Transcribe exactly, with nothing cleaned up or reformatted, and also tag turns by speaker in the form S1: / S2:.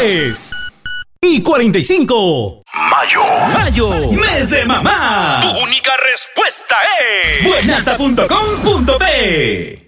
S1: tres y cuarenta y cinco.
S2: Mayo.
S1: Mayo, mes de mamá.
S2: Tu única respuesta es
S1: buenasa punto com punto pe.